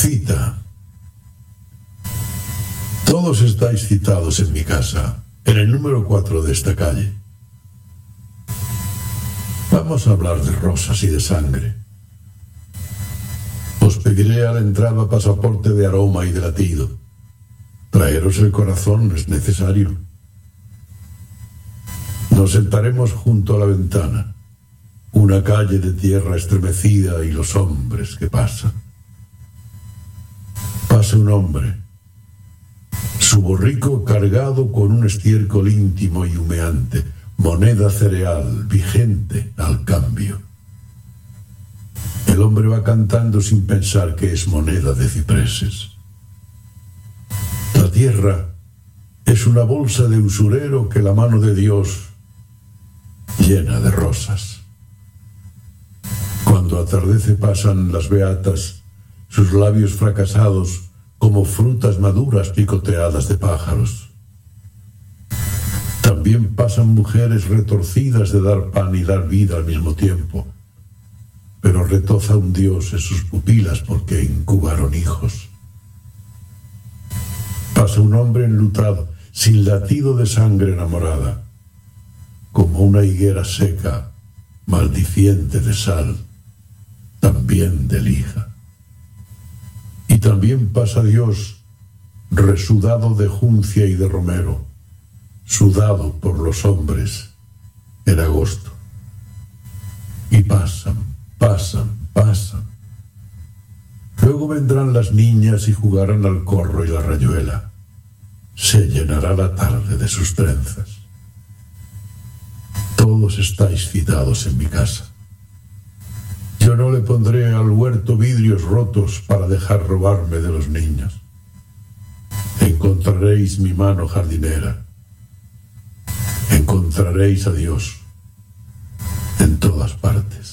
Cita. Todos estáis citados en mi casa, en el número 4 de esta calle. Vamos a hablar de rosas y de sangre. Os pediré a la entrada pasaporte de aroma y de latido. Traeros el corazón no es necesario. Nos sentaremos junto a la ventana, una calle de tierra estremecida y los hombres que pasan. Pasa un hombre, su borrico cargado con un estiércol íntimo y humeante, moneda cereal vigente al cambio. El hombre va cantando sin pensar que es moneda de cipreses. La tierra es una bolsa de usurero que la mano de Dios llena de rosas. Cuando atardece pasan las beatas, sus labios fracasados como frutas maduras picoteadas de pájaros. También pasan mujeres retorcidas de dar pan y dar vida al mismo tiempo, pero retoza un Dios en sus pupilas porque incubaron hijos. Pasa un hombre enlutado, sin latido de sangre enamorada, como una higuera seca, maldiciente de sal, también de lija. Y también pasa Dios, resudado de juncia y de romero, sudado por los hombres en agosto. Y pasan. Luego vendrán las niñas y jugarán al corro y la rayuela. Se llenará la tarde de sus trenzas. Todos estáis citados en mi casa. Yo no le pondré al huerto vidrios rotos para dejar robarme de los niños. Encontraréis mi mano jardinera. Encontraréis a Dios en todas partes.